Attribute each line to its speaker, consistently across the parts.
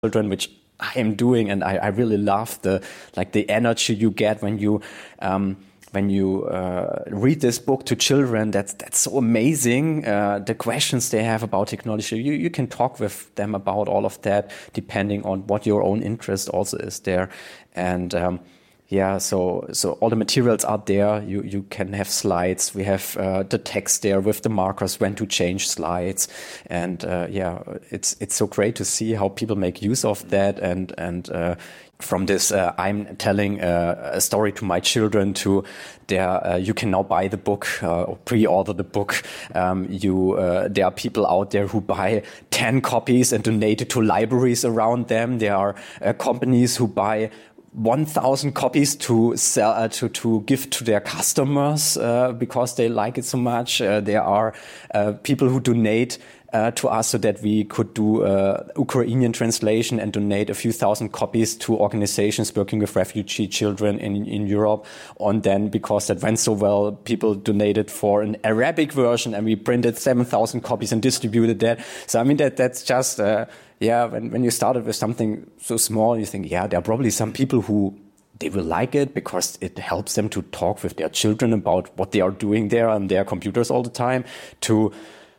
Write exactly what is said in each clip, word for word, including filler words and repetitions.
Speaker 1: children, which I am doing, and I, I really love the like the energy you get when you um, when you uh, read this book to children. That's that's so amazing. Uh, the questions they have about technology, you you can talk with them about all of that, depending on what your own interest also is there, and. Um, Yeah, so so all the materials are there. You you can have slides. We have uh, the text there with the markers when to change slides, and uh, yeah, it's it's so great to see how people make use of that. And and uh, from this, uh, I'm telling uh, a story to my children. To there, uh, you can now buy the book uh, or pre-order the book. Um, you uh, there are people out there who buy ten copies and donate it to libraries around them. There are uh, companies who buy one thousand copies to sell, uh, to, to give to their customers, uh, because they like it so much. Uh, there are, uh, people who donate, uh, to us so that we could do, uh, Ukrainian translation and donate a few thousand copies to organizations working with refugee children in, in Europe. And then, because that went so well, people donated for an Arabic version, and we printed seven thousand copies and distributed that. So, I mean, that, that's just, uh, Yeah, when, when you started with something so small, you think, yeah, there are probably some people who they will like it because it helps them to talk with their children about what they are doing there on their computers all the time, to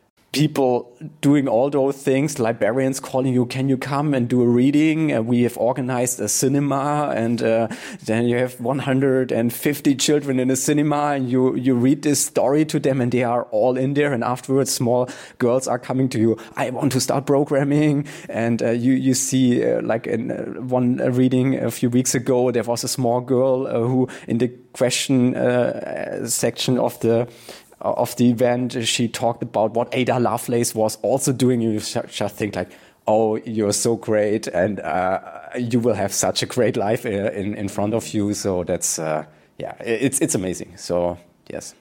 Speaker 1: people doing all those things, librarians calling you, can you come and do a reading? Uh, we have organized a cinema, and uh, then you have one hundred fifty children in a cinema, and you, you read this story to them, and they are all in there. And afterwards, small girls are coming to you, I want to start programming. And uh, you, you see, uh, like in uh, one reading a few weeks ago, there was a small girl uh, who, in the question uh, section of the of the event, she talked about what Ada Lovelace was also doing. You just think like, oh, you're so great, and uh, you will have such a great life in, in front of you. So that's, uh, yeah, it's it's amazing. So, yes.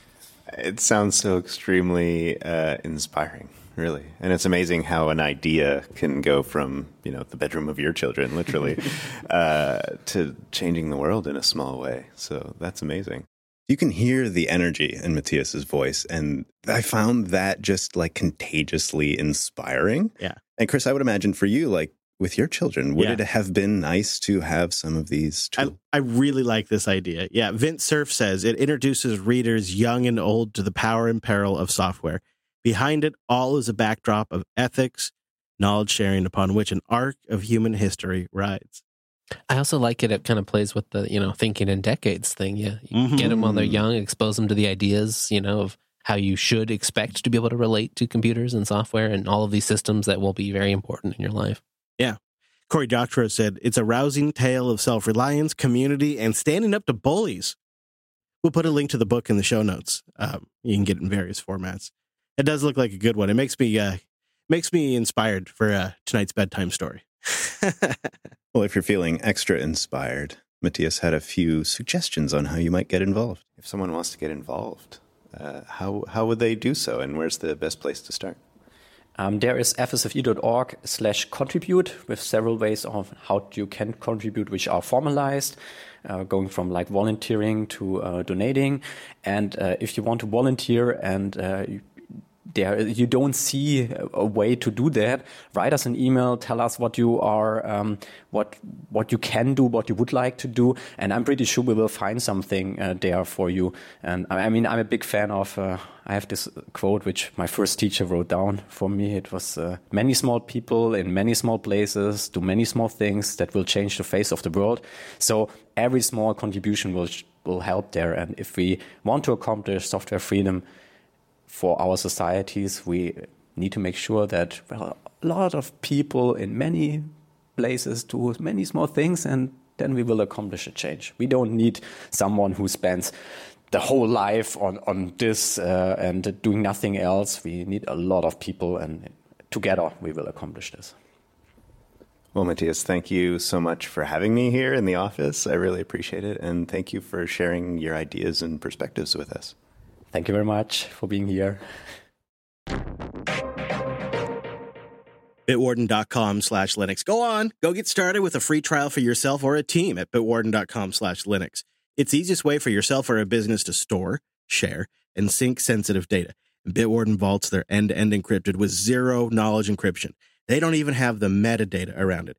Speaker 2: It sounds so extremely uh, inspiring, really. And it's amazing how an idea can go from, you know, the bedroom of your children, literally, uh, to changing the world in a small way. So that's amazing. You can hear the energy in Matthias's voice, and I found that just like contagiously inspiring.
Speaker 3: Yeah.
Speaker 2: And Chris, I would imagine for you, like with your children, would
Speaker 3: yeah.
Speaker 2: it have been nice to have some of these tools?
Speaker 3: I, I really like this idea. Yeah. Vince Cerf says it introduces readers young and old to the power and peril of software. Behind it all is a backdrop of ethics, knowledge sharing upon which an arc of human history rides.
Speaker 4: I also like it. It kind of plays with the, you know, thinking in decades thing. Yeah. You mm-hmm. get them while they're young, expose them to the ideas, you know, of how you should expect to be able to relate to computers and software and all of these systems that will be very important in your life.
Speaker 3: Yeah. Cory Doctorow said, it's a rousing tale of self-reliance, community, and standing up to bullies. We'll put a link to the book in the show notes. Um, you can get it in various formats. It does look like a good one. It makes me, uh, makes me inspired for uh, tonight's bedtime story.
Speaker 2: Well, if you're feeling extra inspired, Matthias had a few suggestions on how you might get involved. If someone wants to get involved, uh, how how would they do so, and where's the best place to start?
Speaker 1: Um, there is f s f e dot org slash contribute with several ways of how you can contribute, which are formalized, uh, going from like volunteering to uh, donating. And uh, if you want to volunteer and uh, you, there you don't see a way to do that, write us an email, tell us what you are, um, what what you can do, what you would like to do, and I'm pretty sure we will find something uh, there for you. And I mean, I'm a big fan of, uh, I have this quote which my first teacher wrote down for me. It was, uh, many small people in many small places do many small things that will change the face of the world. So every small contribution will will help there. And if we want to accomplish software freedom for our societies, we need to make sure that, well, a lot of people in many places do many small things, and then we will accomplish a change. We don't need someone who spends the whole life on, on this uh, and doing nothing else. We need a lot of people, and together we will accomplish this.
Speaker 2: Well, Matthias, thank you so much for having me here in the office. I really appreciate it, and thank you for sharing your ideas and perspectives with us.
Speaker 1: Thank you very much for being here.
Speaker 3: Bitwarden.com slash Linux. Go on, go get started with a free trial for yourself or a team at Bitwarden.com slash Linux. It's the easiest way for yourself or a business to store, share, and sync sensitive data. And Bitwarden vaults their end-to-end encrypted with zero knowledge encryption. They don't even have the metadata around it.